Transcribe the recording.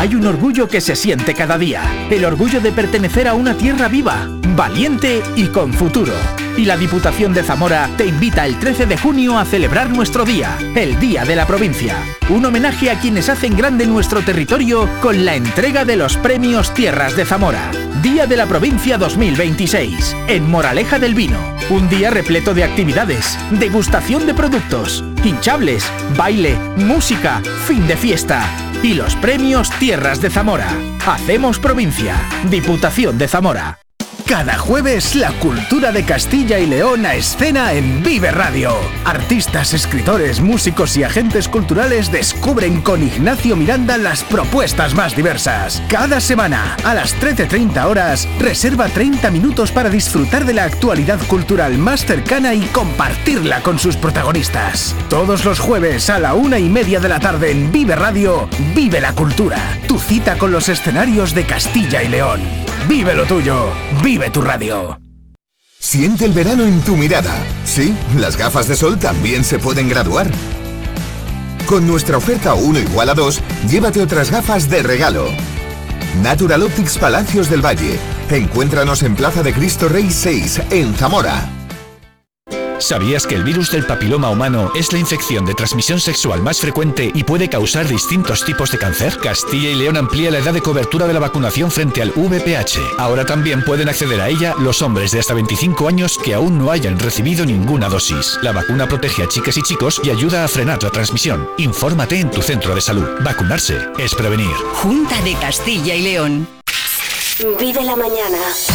Hay un orgullo que se siente cada día. El orgullo de pertenecer a una tierra viva, valiente y con futuro. Y la Diputación de Zamora te invita el 13 de junio a celebrar nuestro día, el Día de la Provincia. Un homenaje a quienes hacen grande nuestro territorio con la entrega de los premios Tierras de Zamora. Día de la Provincia 2026, en Moraleja del Vino. Un día repleto de actividades, degustación de productos, hinchables, baile, música, fin de fiesta. Y los premios Tierras de Zamora. Hacemos provincia. Diputación de Zamora. Cada jueves, la cultura de Castilla y León a escena en Vive Radio. Artistas, escritores, músicos y agentes culturales descubren con Ignacio Miranda las propuestas más diversas. Cada semana, a las 13:30 horas, reserva 30 minutos para disfrutar de la actualidad cultural más cercana y compartirla con sus protagonistas. Todos los jueves a la 1:30 de la tarde en Vive Radio, vive la cultura. Tu cita con los escenarios de Castilla y León. Vive lo tuyo, vive tu radio. Siente el verano en tu mirada. Sí, las gafas de sol también se pueden graduar. Con nuestra oferta 1 igual a 2, llévate otras gafas de regalo. Natural Optics Palacios del Valle. Encuéntranos en Plaza de Cristo Rey 6, en Zamora. ¿Sabías que el virus del papiloma humano es la infección de transmisión sexual más frecuente y puede causar distintos tipos de cáncer? Castilla y León amplía la edad de cobertura de la vacunación frente al VPH. Ahora también pueden acceder a ella los hombres de hasta 25 años que aún no hayan recibido ninguna dosis. La vacuna protege a chicas y chicos y ayuda a frenar la transmisión. Infórmate en tu centro de salud. Vacunarse es prevenir. Junta de Castilla y León. Vive la mañana.